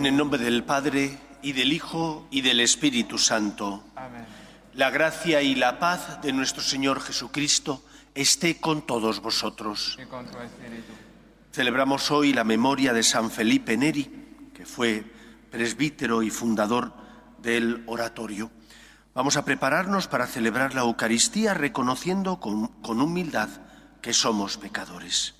En el nombre del Padre, y del Hijo, y del Espíritu Santo. Amén. La gracia y la paz de nuestro Señor Jesucristo esté con todos vosotros. Y con tu espíritu. Celebramos hoy la memoria de San Felipe Neri, que fue presbítero y fundador del oratorio. Vamos a prepararnos para celebrar la Eucaristía reconociendo con humildad que somos pecadores.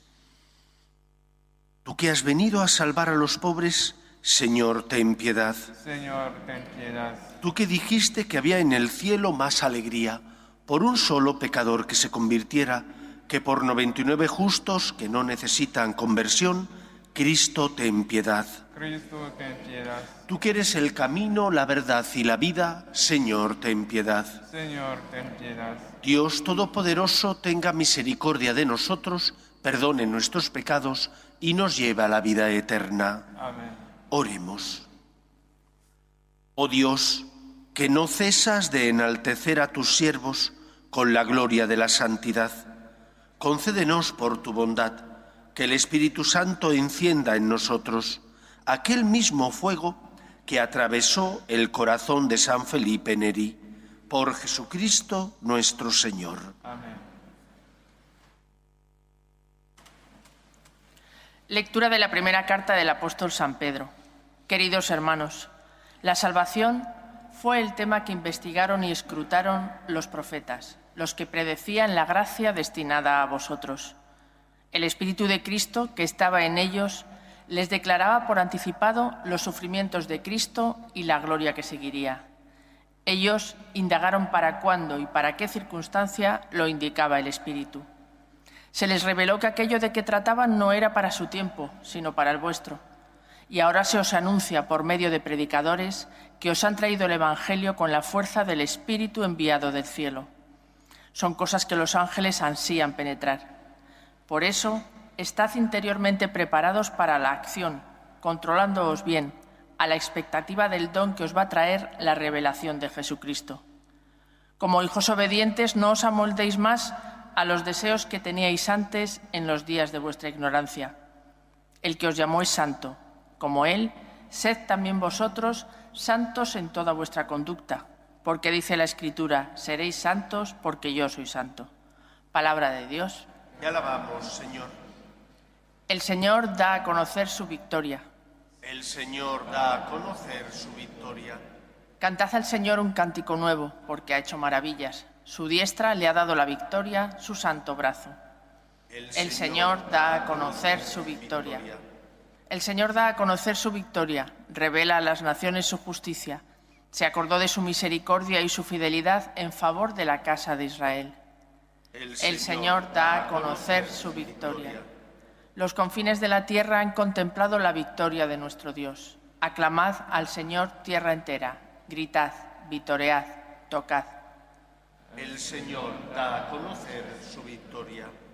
Tú que has venido a salvar a los pobres, Señor, ten piedad. Señor, ten piedad. Tú que dijiste que había en el cielo más alegría por un solo pecador que se convirtiera que por 99 justos que no necesitan conversión, Cristo, ten piedad. Cristo, ten piedad. Tú que eres el camino, la verdad y la vida, Señor, ten piedad. Señor, ten piedad. Dios Todopoderoso, tenga misericordia de nosotros, perdone nuestros pecados y nos lleve a la vida eterna. Amén. Oremos. Oh Dios, que no cesas de enaltecer a tus siervos con la gloria de la santidad, concédenos por tu bondad que el Espíritu Santo encienda en nosotros aquel mismo fuego que atravesó el corazón de San Felipe Neri. Por Jesucristo nuestro Señor. Amén. Lectura de la primera carta del apóstol San Pedro. Queridos hermanos, la salvación fue el tema que investigaron y escrutaron los profetas, los que predecían la gracia destinada a vosotros. El Espíritu de Cristo, que estaba en ellos, les declaraba por anticipado los sufrimientos de Cristo y la gloria que seguiría. Ellos indagaron para cuándo y para qué circunstancia lo indicaba el Espíritu. Se les reveló que aquello de que trataban no era para su tiempo, sino para el vuestro. Y ahora se os anuncia por medio de predicadores que os han traído el Evangelio con la fuerza del Espíritu enviado del cielo. Son cosas que los ángeles ansían penetrar. Por eso, estad interiormente preparados para la acción, controlándoos bien, a la expectativa del don que os va a traer la revelación de Jesucristo. Como hijos obedientes, no os amoldéis más a los deseos que teníais antes en los días de vuestra ignorancia. El que os llamó es santo. Como Él, sed también vosotros santos en toda vuestra conducta, porque dice la Escritura, seréis santos porque yo soy santo. Palabra de Dios. Te alabamos, Señor. El Señor da a conocer su victoria. El Señor da a conocer su victoria. Cantad al Señor un cántico nuevo, porque ha hecho maravillas. Su diestra le ha dado la victoria, su santo brazo. El Señor da a conocer su victoria. El Señor da a conocer su victoria, revela a las naciones su justicia. Se acordó de su misericordia y su fidelidad en favor de la casa de Israel. El Señor da a conocer su victoria. Los confines de la tierra han contemplado la victoria de nuestro Dios. Aclamad al Señor tierra entera, gritad, vitoread, tocad. El Señor da a conocer su victoria.